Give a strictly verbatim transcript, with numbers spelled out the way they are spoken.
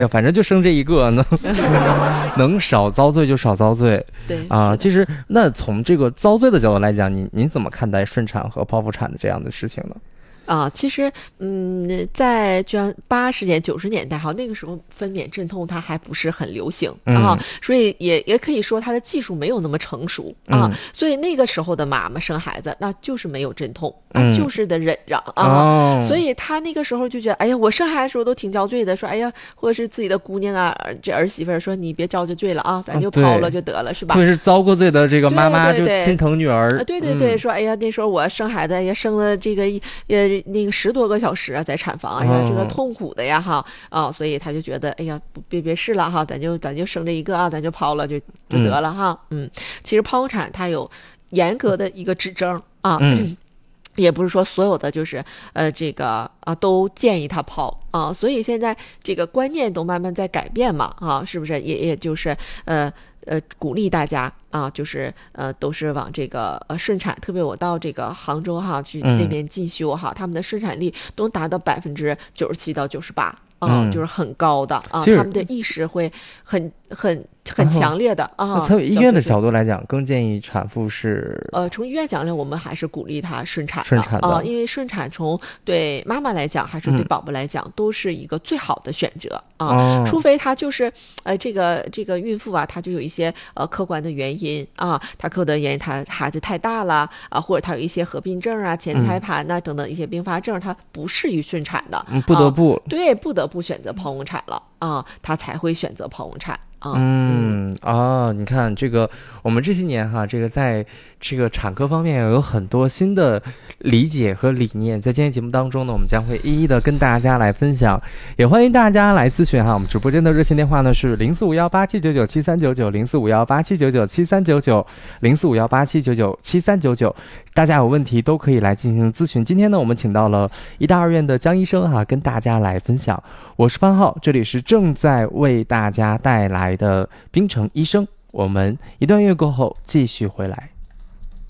呀，反正就生这一个，能能少遭罪就少遭罪。 对啊，其实那从这个遭罪的角度来讲，你您怎么看待顺产和剖腹产的这样的事情呢？ 啊，其实，嗯，在就像八十年、九十年代哈，那个时候分娩镇痛它还不是很流行、嗯、啊，所以也也可以说它的技术没有那么成熟啊、嗯，所以那个时候的妈妈生孩子那就是没有镇痛，啊、嗯，就是得忍让啊、哦，所以她那个时候就觉得，哎呀，我生孩子的时候都挺遭罪的，说，哎呀，或者是自己的姑娘啊，这儿媳妇说你别遭这罪了啊，咱就抛了就得了，是吧？ 特别是遭过罪的这个妈妈就心疼女儿， 对对 对, 对, 对、嗯，说，哎呀，那时候我生孩子，哎呀，生了这个也。那个十多个小时啊，在产房，哎呀，这个痛苦的呀，哈啊，所以他就觉得，哎呀，别别试了哈，咱就咱就生这一个啊，咱就抛了就就得了哈，嗯，其实剖产它有严格的一个指征啊，嗯，也不是说所有的就是呃这个啊都建议他剖啊，所以现在这个观念都慢慢在改变嘛，啊，是不是？也也就是呃。呃，鼓励大家啊，就是呃，都是往这个呃顺产，特别我到这个杭州哈去那边进修哈，嗯、他们的顺产率都达到百分之九十七到九十八。啊、嗯，就是很高的啊，他们的意识会很很很强烈的啊。 从医院的角度来讲，更建议产妇是呃，从医院讲呢，我们还是鼓励她顺产的顺产的啊，因为顺产从对妈妈来讲，还是对宝宝来讲，嗯、都是一个最好的选择啊。哦、除非她就是呃这个这个孕妇啊，她就有一些呃客观的原因啊，她客观的原因，她孩子太大了啊，或者她有一些合并症啊、前胎盘呐、啊、等等一些并发症，她不适于顺产的， 嗯，不得不、 啊、对不得不。不选择剖宫产了啊，他才会选择剖宫产啊。 嗯啊、哦，你看这个，我们这些年哈，这个在这个产科方面有很多新的理解和理念，在今天节目当中呢，我们将会一一的跟大家来分享，也欢迎大家来咨询哈。我们直播间的热线电话呢是零四五幺八七九九七三九九零四五幺八七九九七三九九零四五幺八七九九七三九九，大家有问题都可以来进行咨询。今天呢，我们请到了医大二院的江医生哈，跟大家来分享。我是潘浩，这里是正在为大家带来的冰城医生。我们一段乐过后继续回来。